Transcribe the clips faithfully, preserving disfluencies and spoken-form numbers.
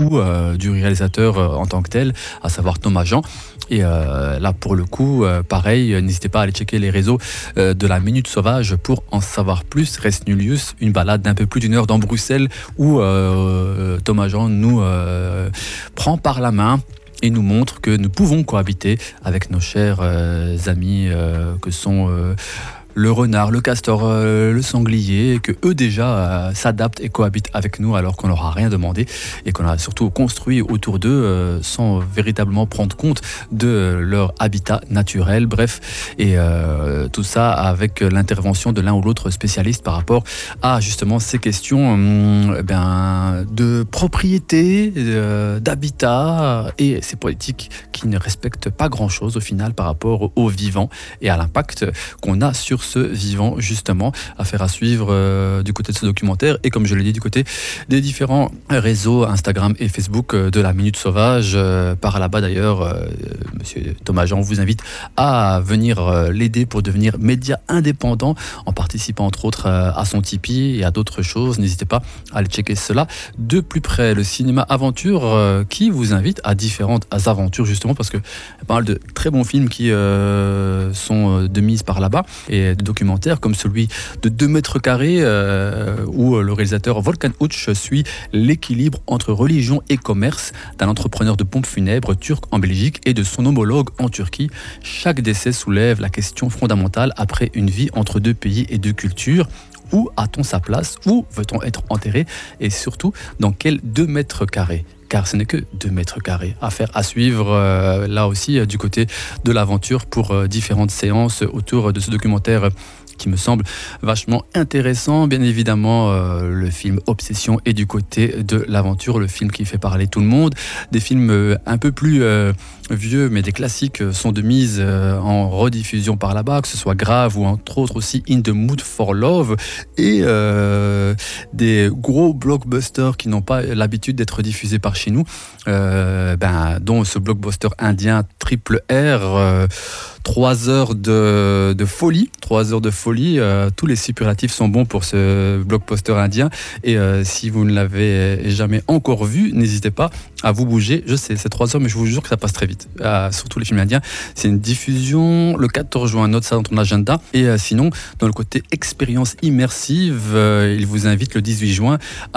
ou euh, du réalisateur euh, en tant que tel, à savoir Thomas Jean. Et euh, là, pour le coup, euh, pareil, n'hésitez pas à aller checker les réseaux euh, de la Minute Sauvage pour en savoir plus. Res Nullius, une balade d'un peu plus d'une heure dans Bruxelles où euh, Thomas Jean nous euh, prend par la main et nous montre que nous pouvons cohabiter avec nos chers euh, amis euh, que sont... Euh, le renard, le castor, euh, le sanglier, et que eux déjà euh, s'adaptent et cohabitent avec nous alors qu'on leur a rien demandé et qu'on a surtout construit autour d'eux euh, sans véritablement prendre compte de leur habitat naturel. Bref, et euh, tout ça avec l'intervention de l'un ou l'autre spécialiste par rapport à justement ces questions hum, ben, de propriété, euh, d'habitat et ces politiques qui ne respectent pas grand-chose au final par rapport aux vivants et à l'impact qu'on a sur ce vivant, justement. Affaire à suivre euh, du côté de ce documentaire et comme je l'ai dit du côté des différents réseaux Instagram et Facebook euh, de la Minute Sauvage. Euh, par là-bas d'ailleurs, euh, monsieur Thomas Jean vous invite à venir euh, l'aider pour devenir média indépendant en participant entre autres euh, à son Tipeee et à d'autres choses. N'hésitez pas à aller checker cela de plus près. Le cinéma aventure euh, qui vous invite à différentes aventures justement parce que pas mal de très bons films qui euh, sont de mise par là-bas et de documentaires comme celui de deux mètres carrés euh, où le réalisateur Volkan Uç suit l'équilibre entre religion et commerce d'un entrepreneur de pompes funèbres turc en Belgique et de son homologue en Turquie. Chaque décès soulève la question fondamentale après une vie entre deux pays et deux cultures. Où a-t-on sa place? Où veut-on être enterré? Et surtout, dans quels deux mètres carrés? Car ce n'est que deux mètres carrés. Affaire à suivre euh, là aussi euh, du côté de l'aventure pour euh, différentes séances autour de ce documentaire qui me semble vachement intéressant. Bien évidemment, euh, le film Obsession est du côté de l'aventure, le film qui fait parler tout le monde. Des films euh, un peu plus euh, vieux, mais des classiques euh, sont de mise euh, en rediffusion par là-bas, que ce soit Grave ou entre autres aussi In the Mood for Love, et euh, des gros blockbusters qui n'ont pas l'habitude d'être diffusés par chez nous, euh, ben, dont ce blockbuster indien Triple R, euh, Trois heures de, de folie, trois heures de folie. Euh, tous les superlatifs sont bons pour ce blockbuster indien. Et euh, si vous ne l'avez jamais encore vu, n'hésitez pas à vous bouger. Je sais, c'est trois heures, mais je vous jure que ça passe très vite. Euh, surtout les films indiens. C'est une diffusion le quatorze juin. Note ça dans ton agenda. Et euh, sinon, dans le côté expérience immersive, euh, il vous invite le dix-huit juin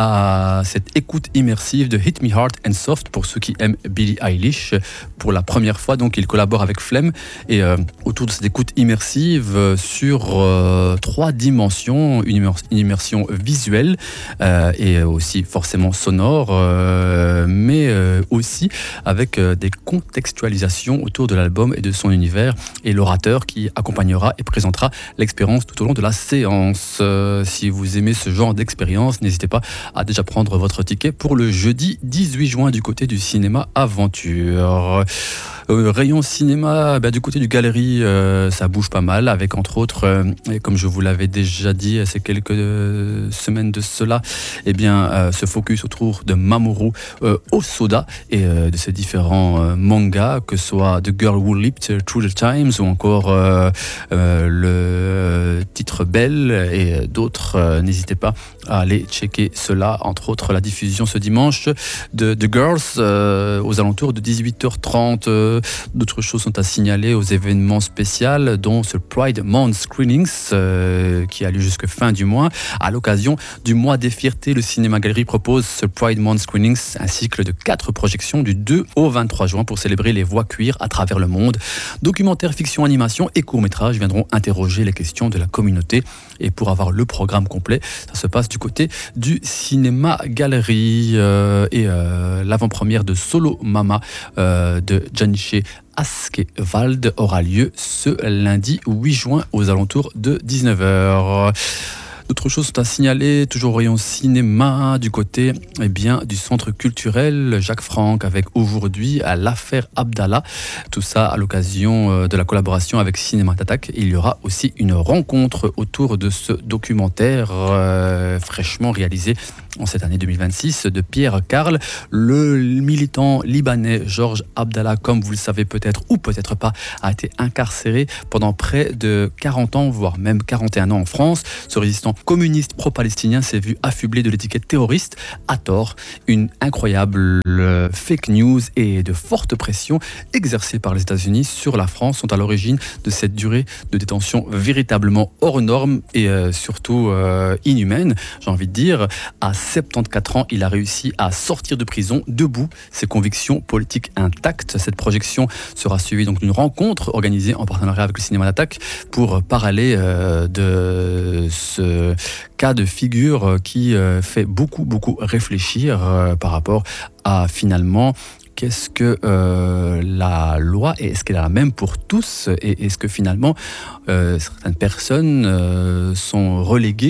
à cette écoute immersive de Hit Me Hard and Soft pour ceux qui aiment Billie Eilish. Pour la première fois, donc, il collabore avec Flemme. Et euh, autour de cette écoute immersive euh, sur euh, trois dimensions, une, immer- une immersion visuelle euh, et aussi forcément sonore, euh, mais euh, aussi avec euh, des contextualisations autour de l'album et de son univers et l'orateur qui accompagnera et présentera l'expérience tout au long de la séance. Euh, si vous aimez ce genre d'expérience, n'hésitez pas à déjà prendre votre ticket pour le jeudi dix-huit juin du côté du cinéma Aventure. Euh, rayon cinéma, bah, du côté du Galerie, euh, ça bouge pas mal, avec entre autres, euh, et comme je vous l'avais déjà dit, ces quelques euh, semaines de cela, eh bien, euh, ce focus autour de Mamoru euh, Hosoda et euh, de ses différents euh, mangas, que ce soit The Girl Who Leaped Through the Times ou encore euh, euh, le titre Belle et d'autres. Euh, n'hésitez pas à aller checker cela, entre autres la diffusion ce dimanche de The Girls euh, aux alentours de dix-huit heures trente. Euh, D'autres choses sont à signaler aux événements spéciaux, dont ce Pride Month Screenings euh, qui a lieu jusqu'à fin du mois. À l'occasion du mois des fiertés, le Cinéma Galerie propose ce Pride Month Screenings, un cycle de quatre projections du deux au vingt-trois juin pour célébrer les voix queer à travers le monde. Documentaires, fiction, animation et courts-métrages viendront interroger les questions de la communauté. Et pour avoir le programme complet, ça se passe du côté du Cinéma Galerie euh, et euh, l'avant-première de Solo Mama euh, de Janice Askewald aura lieu ce lundi huit juin aux alentours de dix-neuf heures. D'autres choses sont à signaler, toujours au rayon cinéma, du côté eh bien, du centre culturel Jacques Franck, avec aujourd'hui à l'affaire Abdallah. Tout ça à l'occasion de la collaboration avec Cinéma Attaque. Il y aura aussi une rencontre autour de ce documentaire euh, fraîchement réalisé en cette année deux mille vingt-six de Pierre Karl. Le militant libanais Georges Abdallah, comme vous le savez peut-être ou peut-être pas, a été incarcéré pendant près de quarante ans, voire même quarante et un ans en France. Ce résistant communiste pro-palestinien s'est vu affublé de l'étiquette terroriste à tort. Une incroyable fake news et de fortes pressions exercées par les États-Unis sur la France sont à l'origine de cette durée de détention véritablement hors norme et euh, surtout euh, inhumaine, j'ai envie de dire. À soixante-quatorze ans, il a réussi à sortir de prison debout, ses convictions politiques intactes. Cette projection sera suivie donc d'une rencontre organisée en partenariat avec le cinéma d'Attaque pour parler euh, de ce cas de figure qui euh, fait beaucoup beaucoup réfléchir euh, par rapport à finalement qu'est-ce que euh, la loi, et est-ce qu'elle est la même pour tous, et est-ce que finalement euh, certaines personnes euh, sont reléguées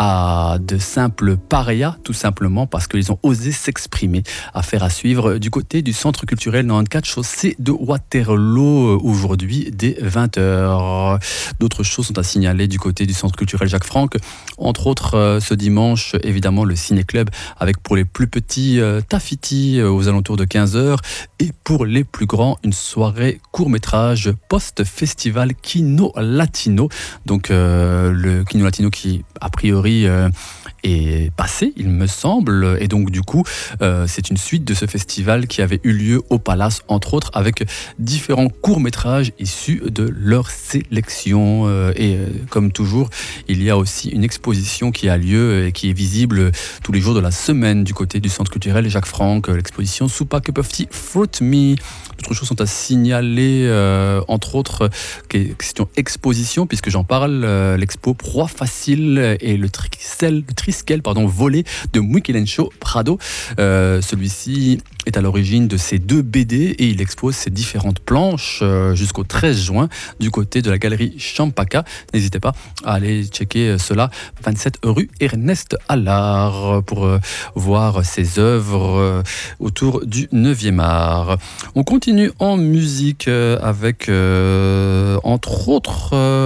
à de simples parias, tout simplement parce qu'ils ont osé s'exprimer. Affaire à suivre du côté du centre culturel quatre chaussée de Waterloo aujourd'hui dès vingt heures. D'autres choses sont à signaler du côté du centre culturel Jacques Franck, entre autres euh, ce dimanche évidemment le ciné-club avec pour les plus petits euh, Tafiti euh, aux alentours de quinze heures. Et pour les plus grands, une soirée court-métrage post-festival Kino Latino. Donc euh, le Kino Latino qui, a priori, euh, est passé, il me semble. Et donc du coup, euh, c'est une suite de ce festival qui avait eu lieu au Palace, entre autres, avec différents courts-métrages issus de leur sélection. Euh, et euh, comme toujours, il y a aussi une exposition qui a lieu et qui est visible tous les jours de la semaine du côté du centre culturel Jacques Franck, l'exposition Soupa Cup of Tea Fruit Me. D'autres choses sont à signaler, euh, entre autres, question exposition, puisque j'en parle, euh, l'expo Proie Facile et le, tricel, le triskel pardon, volé de Michelangelo Prado. Euh, celui-ci est à l'origine de ces deux B D et il expose ses différentes planches euh, jusqu'au treize juin du côté de la galerie Champaka. N'hésitez pas à aller checker cela, vingt-sept rue Ernest Allard, pour euh, voir ses œuvres euh, autour du neuvième art. On continue en musique euh, avec, euh, entre autres, euh,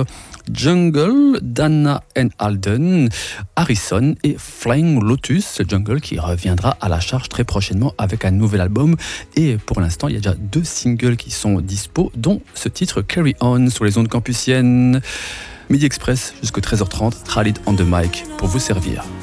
Jungle, Dana and Alden, Harrison et Flying Lotus. Jungle qui reviendra à la charge très prochainement avec un nouvel album. Et pour l'instant, il y a déjà deux singles qui sont dispo, dont ce titre Carry On sur les ondes campusiennes. Midi Express jusqu'à treize heures trente. Khalid on the mic pour vous servir.